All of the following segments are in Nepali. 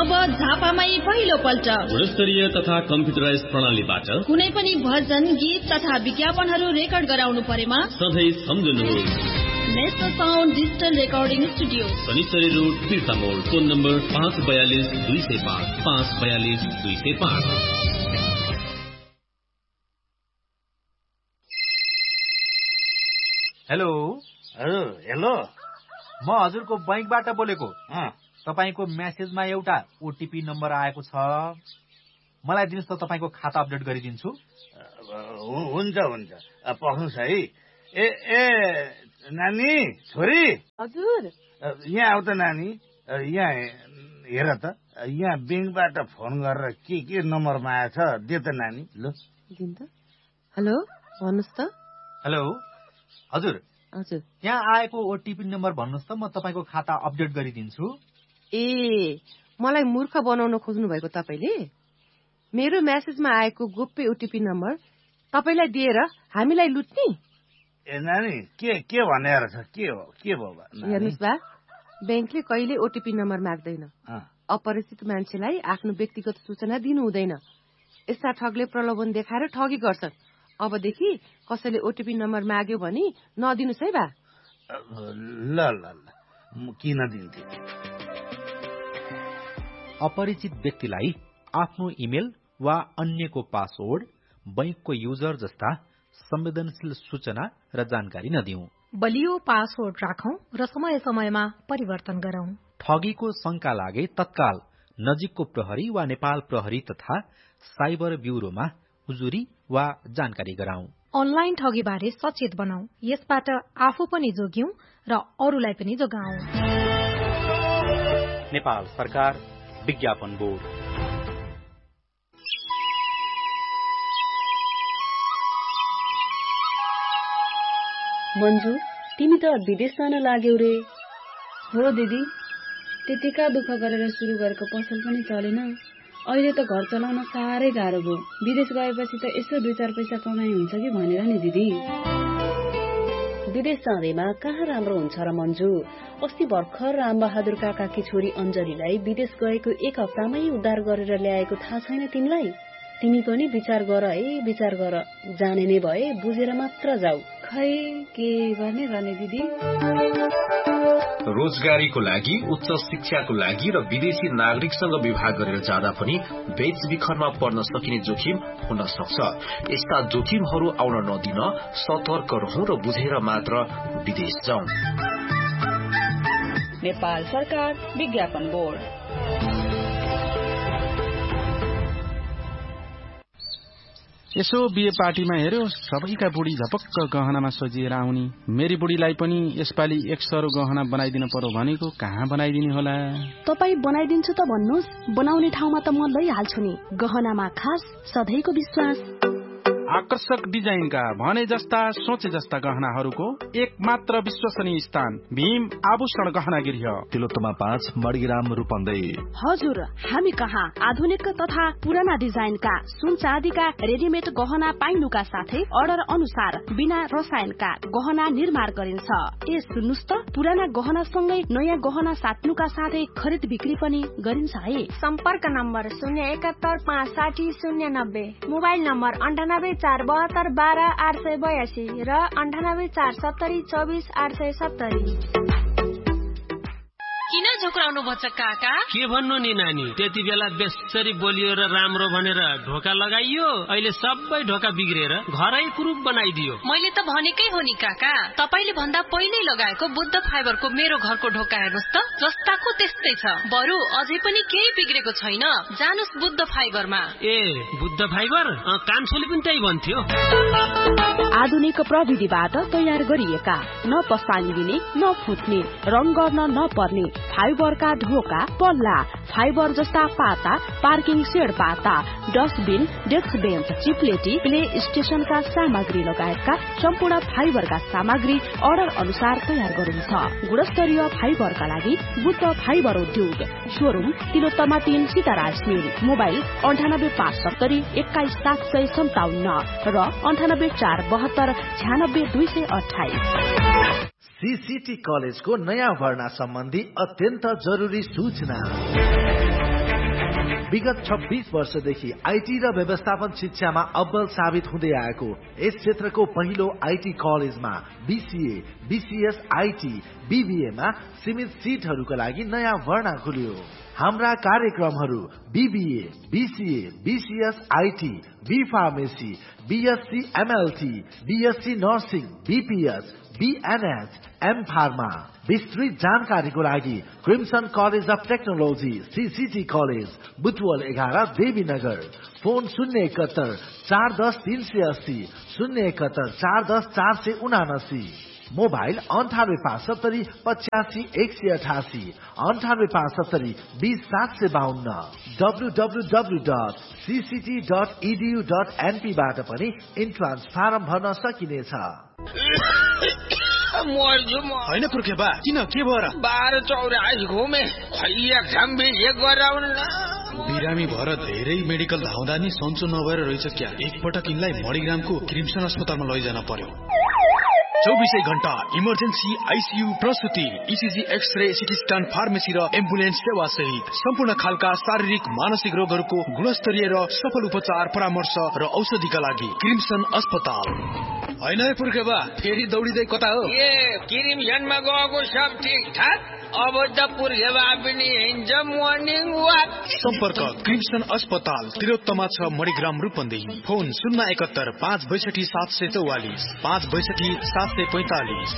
अब झापामै पहिलो पल्ट गुणस्तरीय तथा कम्प्युटराइज प्रणालीबाट कुनै पनि भजन, गीत तथा विज्ञापनहरू रेकर्ड गराउनु परेमा सधैँ सम्झनुहोस् national sound digital recording studio, शनिश्चरी रोड, तीर्थ मोड। Phone number 54225 54225। हेलो हेलो, म हजुरको बैंकबाट बोलेको। तपाईको मेसेजमा एउटा ओटीपी नम्बर आएको छ, मलाई दिनुस् त, तपाईको खाता अपडेट गरिदिन्छु। हुन्छ हुन्छ, पख्नुस् है। ए नानी, छोरी, हजुर यहाँ आऊ त नानी। यहाँ हेर त, यहाँ बैंकबाट फोन गरेर के नम्बरमा आएछ, दे त नानी। ल दिन त। हेलो, भन्नुस् त। हेलो हजुर, हजुर यहाँ आएको ओटीपी नम्बर भन्नुस् त, म तपाईको खाता अपडेट गरिदिन्छु। ए, मलाई मूर्ख बनाउन खोज्नु भएको तपाईले? मेरो मेसेजमा आएको गोप्य ओटीपी नम्बर तपाईलाई दिएर हामीलाई लुट्ने? ए नानी, के भनेर छ? के भयो? हेर्नुस् बा, बैंकले कहिले ओटीपी नम्बर माग्दैन। अपरिचित मान्छेलाई आफ्नो व्यक्तिगत सूचना दिनु हुँदैन। यस्ता ठगले प्रलोभन देखाएर ठगी गर्छन्। अबदेखि कसैले ओटीपी नम्बर माग्यो भने नदिनुस् है बा। ल किन दिन्थे? अपरिचित व्यक्तिलाई आफ्नो इमेल वा अन्यको पासवर्ड, बैंकको युजर जस्ता संवेदनशील सूचना र जानकारी नदिऊ। बलियो पासवर्ड राखौं र समय समयमा परिवर्तन गरौं। ठगीको शंका लागे तत्काल नजिकको प्रहरी वा नेपाल प्रहरी तथा साइबर ब्यूरोमा उजुरी वा जानकारी गराउँ। अनलाइन ठगीबारे सचेत बनाऊ। यसबाट आफू पनि जोग्यौं र अरूलाई पनि जोगाऊ। नेपाल सरकार, विज्ञापन बोर्ड। मन्जु, तिमी त विदेश जान लाग्यौ रे? हो दिदी, त्यतिका दुःख गरेर सुरु गरेको पसल पनि चलेन। अहिले त घर चलाउन साह्रै गाह्रो भयो। विदेश गएपछि त यसो 2-4 पैसा कमाइ हुन्छ कि भनेर नि दिदी। विदेश जाँदैमा कहाँ राम्रो हुन्छ र मन्जु? अस्ति भर्खर रामबहादुर काकाकी छोरी अञ्जलीलाई विदेश गएको 1 हप्तामै उद्धार गरेर ल्याएको थाहा छैन तिमीलाई? तिमी पनि विचार गर है, विचार गर। जाने नै भए बुझेर मात्र जाऊ। खै के गर्ने दिदी? रोजगारीको लागि, उच्च शिक्षाको लागि र विदेशी नागरिकसँग विवाह गरेर जाँदा पनि बेचबिखनमा पर्न सकिने जोखिम हुन सक्छ। यस्ता जोखिमहरू आउन नदिन सतर्क रहौं र बुझेर मात्र विदेश जाउँ। नेपाल सरकार, विज्ञापन बोर्ड। यसो बिहे पार्टीमा हेर्यो, सबैका बुढी झपक्क गहनामा सजिएर आउनी। मेरी बुढीलाई पनि यसपालि 100 गहना बनाइदिन पर्यो भनेको, कहाँ बनाइदिने होला? तपाई बनाइदिन्छु त भन्नुस्, बनाउने ठाउँमा त म लैहाल्छु नि। गहनामा खास सधैँको विश्वास। आकर्षक डिजाइनका, भने जस्ता सोचे जस्ता गहनाहरूको एक मात्र विश्वसनीय स्थान भीम आभूषण गहना गृह, तिलोत्तमा 5 मडगिराम रूपन्दै। हजुर, हामी कहाँ आधुनिक तथा पुराना डिजाइनका सुन चाँदीका रेडिमेड गहना पाइनुका साथै अर्डर अनुसार बिना रसायनका गहना निर्माण गरिन्छ। ए सुन्नुस् त, पुराना गहना सँगै नयाँ गहना साट्नुका साथै खरिद बिक्री पनि गरिन्छ है। सम्पर्क नम्बर 071 560 090, मोबाइल नम्बर 984712 882 र 9847 24 870। किन झुक्राउनु भन्छ काका? के भन्नु नि नानी, त्यति बेला बेसरी बोलियो र राम्रो भनेर ढोका लगाइयो, अहिले सबै ढोका बिग्रेर घरै कुरूप बनाइदियो। मैले त भनेकै हो नि काका, तपाईले भन्दा पहिल्यै लगाएको बुद्ध फाइबरको मेरो घरको ढोका हेर्नुस् त, जस्ताको त्यस्तै छ। बरु अझै पनि केही बिग्रेको छैन। जानुस् बुद्ध फाइबरमा। ए बुद्ध फाइबर? कान्छोले पनि त्यही भन्थ्यो। आधुनिक प्रविधिबाट तयार गरिएका, न पसालिने न फुट्ने, रङ गर्न नपर्ने फाइबरका ढोका, पल्ला, फाइबर जस्ता पाता, पार्किङ सेड पाता, डस्टबिन, डेस्क बेन्च, चिप्लेटी, प्ले स्टेशनका सामग्री लगायतका सम्पूर्ण फाइबरका सामग्री अर्डर अनुसार तयार गरिन्छ। गुणस्तरीय फाइबरका लागि बुद्ध फाइबर उद्योग, शोरूम तिलोत्तमा 3 सीताराज मिल, मोबाइल 9857 21 757 र 9842 96 228। सीसीटी कलेजको नयाँ भर्ना सम्बन्धी अत्यन्त जरुरी सूचना। विगत 26 वर्षदेखि आईटी र व्यवस्थापन शिक्षामा अव्वल साबित हुँदै आएको यस क्षेत्रको पहिलो आईटी कलेजमा बीसीए, बीसीएस आईटी, बीबीएमा सीमित सीटहरूका लागि नयाँ भर्ना खुल्यो। हाम्रा कार्यक्रमहरू BBA, BCA, BCS IT, be pharmacy, BSc MLT, BSc nursing, BPS, BNS, am pharma. विस्तृत जानकारीको लागि crimson college of technology, CCT college, Butwal 11, Devinagar. Phone 071 410 380, 071 410 479। Mobile 98 85 188, 98 20 752। www.cct.edu.np बाट पनि इन्ट्रान्स फारम भर्न सकिनेछ। होइन पुर्खेबा, किन के भएर? 12-24 घुमे, एक्जाम बिरामी भएर धेरै मेडिकल धाउँदा नि सन्चो नभएर रहेछ क्या। एकपटक यिनलाई मणिग्रामको क्रिम्सन अस्पतालमा लैजान पर्यो। 24 घण्टा emergency, ICU, प्रसुति, ECG, x-ray, CT scan, pharmacy र एम्बुलेन्स सेवा सहित सम्पूर्ण खालका शारीरिक मानसिक रोगहरूको गुणस्तरीय र सफल उपचार, परामर्श र औषधिका लागि क्रिम्सन अस्पताल। होइन पुर्खेबा, फेरि दौडिँदै कता हो? क्रिम्सनमा गएको सब ठिक ठाक, अब त पुर्खेबा पनि हिँड्छ मर्निङ वाक। सम्पर्क क्रिम्सन अस्पताल, तिलोत्तमा 6, मणिग्राम, रूपन्देही। फोन 071 562 744, 562 745।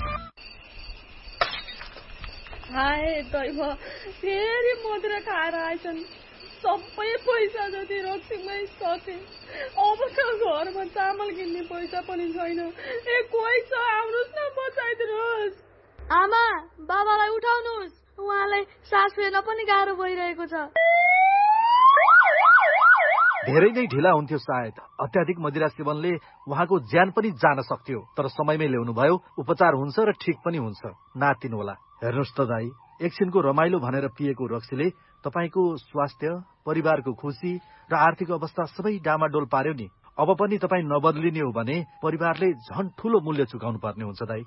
हाय दैव, फेरि मदिरा खाएर आएछन्। सबै पैसा जति रक्सीमै सके। अब त घरमा चामल किन्ने पैसा पनि छैन। कोही छ, आउनुहोस् न, बचाइदिनुहोस्। आमा, बाबालाई उठाउनुहोस्, उहाँलाई सास फेर्न पनि गाह्रो भइरहेको छ। धेरै नै ढिला हुन्थ्यो सायद। अत्याधिक मदिरा सेवनले उहाँको ज्यान पनि जान सक्थ्यो, तर समयमै ल्याउनु भयो, उपचार हुन्छ र ठिक पनि हुन्छ। नातिनु होला। हेर्नुहोस् त दाई, एकछिनको रमाइलो भनेर पिएको रक्सीले तपाईको स्वास्थ्य, परिवारको खुशी र आर्थिक अवस्था सबै डामाडोल पार्यो नि। अब पनि तपाई नबदलिने हो भने परिवारले झन् ठूलो मूल्य चुकाउनु पर्ने हुन्छ दाई।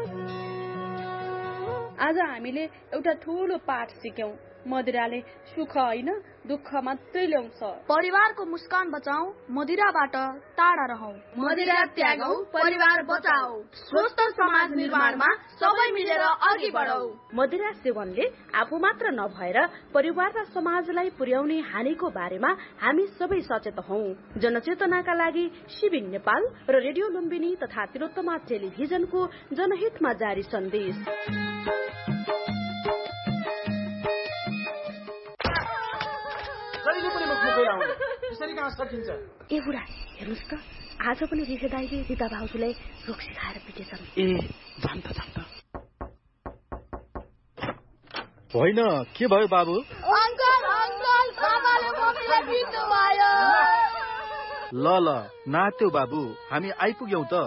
आज हामीले एउटा ठूलो पाठ सिक्यौं। मदिराले सुख होइन, दुःख मात्रै ल्याउँछ। परिवारको मुस्कान बचाऊ, मदिराबाट टाढा रहौ। मदिरा त्यागौ, परिवार बचाऊ। स्वस्थ समाज निर्माणमा सबै मिलेर अघि बढौ। मदिरा सेवनले आफू मात्र नभएर परिवार र समाजलाई पुर्याउने हानिको बारेमा हामी सबै सचेत हौं। जनचेतनाका लागि शिविर नेपाल र रेडियो लुम्बिनी तथा तिलोत्तमा टेलिभिजनको जनहितमा जारी सन्देश। ए बुढा, हेर्नुहोस् त, आज पनि रिसे दाइले रिता भाउजूलाई रक्सी खाएर पिटेछन्। ए जान त होइन, के भयो बाबु? अंकल अंकल, बाबाले मम्मीलाई पिट्नु भयो। ल नात्यो बाबु, हामी आइपुग्यौं त।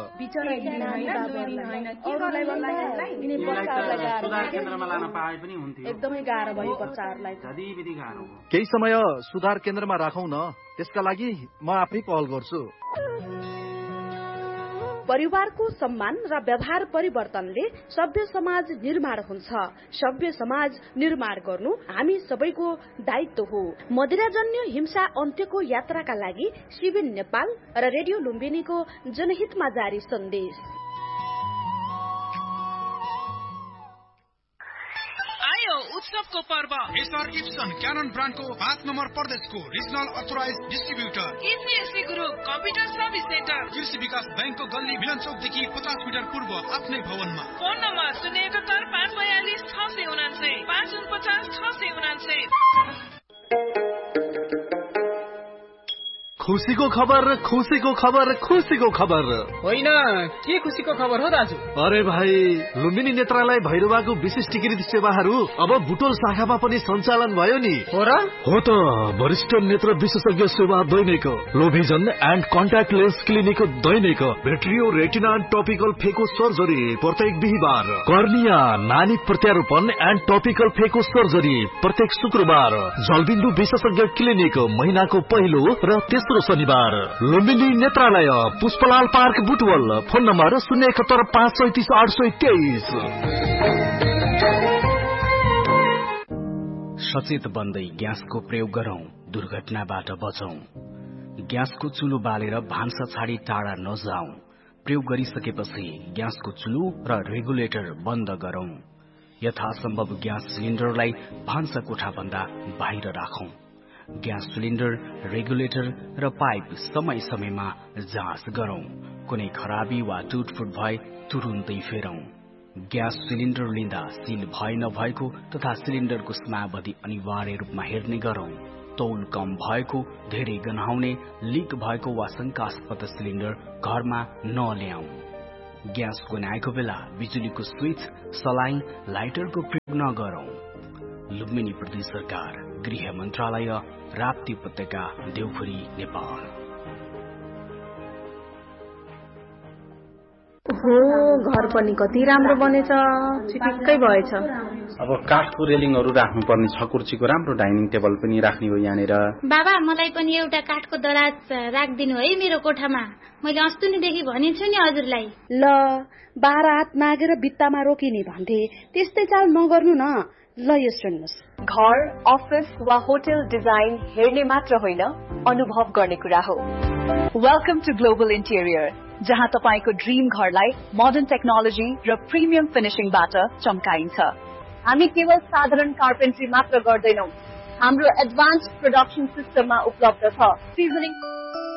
एकदमै गाह्रो भयो बच्चाहरूलाई। केही समय सुधार केन्द्रमा राखौं न, त्यसका लागि म आफै पहल गर्छु। परिवारको सम्मान र व्यवहार परिवर्तनले सभ्य समाज निर्माण हुन्छ। सभ्य समाज निर्माण गर्नु हामी सबैको दायित्व हो। मदिराजन्य हिंसा अन्त्यको यात्राका लागि शिविर नेपाल र रेडियो लुम्बिनीको जनहितमा जारी सन्देश। उत्सवको पर्व एसआर इप्सन क्यानन ब्रान्डको 5 नम्बर प्रदेशको regional authorise distributor इसिएससी group computer service centre, कृषि विकास बैंकको गल्ली मिलन चौकदेखि 50 मिटर पूर्व आफ्नै भवनमा। Phone number 071 542 649 549 649। खुसीको खबर, खुसीको खबर, खुसीको खबर। होइन, के खुसीको खबर हो दाजु? अरे भाइ, लुम्बिनी नेत्रालय भैरवाको विशिष्टीकृत सेवाहरू अब बुटोल शाखामा पनि सञ्चालन भयो नि। हो र? हो त, वरिष्ठ नेत्र विशेषज्ञ सेवा दैनिक, लो vision and contact lens clinic Dainik, भेट्रियो retina topical फेको सर्जरी प्रत्येक बिहीबार, कर्निया नानी प्रत्यारोपण एन्ड टपिकल फेको सर्जरी प्रत्येक शुक्रबार, जलबिन्दु विशेषज्ञ क्लिनिक महिनाको पहिलो र तेस्रो शनिबार, लुम्बिनी नेत्रालय, Pushpalal park, Butwal. Phone number 071 537 823। सचेत बन्दै ग्यासको प्रयोग गरौं, दुर्घटनाबाट बचौं। ग्यासको चुलो बालेर भान्सा छाडी टाढा नजाउँ। प्रयोग गरिसकेपछि ग्यासको चुलो र रेगुलेटर बन्द गरौं। यथासम्भव ग्यास सिलिन्डरलाई भान्सा कोठाभन्दा बाहिर राखौं। ग्यास सिलिन्डर, रेगुलेटर र पाइप समय समयमा जाँच गरौं। कुनै खराबी वा टुटफुट भए तुरुन्तै फेरौं। ग्यास सिलिन्डर लिँदा सिल भए नभएको तथा सिलिन्डरको समावधि अनिवार्य रूपमा हेर्ने गरौं। तौल कम भएको, धेरै गन्हाउने, लिक भएको वा शंकास्पद सिलिन्डर घरमा नल्याऊ। ग्यास गन्हाएको बेला बिजुलीको स्विच, सलाइन, लाइटरको प्रयोग नगरौं। लुम्बिनी प्रदेश सरकार, गृह मन्त्रालय, राप्ती उपत्यका, देउखुरी, नेपाल। हो, घर पनि कति राम्रो बनेछ, चिटिक्कै भएछ। अब काठको रेलिङहरू राख्नुपर्ने छ, कुर्सीको राम्रो डाइनिङ टेबल पनि राख्ने हो यहाँनिर। बाबा, मलाई पनि एउटा काठको दराज राखिदिनु है मेरो कोठामा। मैले अस्तिदेखि भनिछु नि हजुरलाई। ल, 12 हात मागेर भित्तामा रोकिने भन्थे, त्यस्तै चाल नगर्नु न। ल यो सुन्नुस्, घर, अफिस वा होटल डिजाइन हेर्ने मात्र होइन, अनुभव गर्ने कुरा हो। वेलकम टु ग्लोबल इन्टेरियर, जहाँ तपाईको ड्रीम घरलाई मोडर्न टेक्नोलोजी र प्रिमियम फिनिशिङबाट चम्काइन्छ। हामी केवल साधारण कार्पेन्ट्री मात्र गर्दैनौं, हाम्रो एडभान्स प्रोडक्सन सिस्टममा उपलब्ध छ। सिजनिङ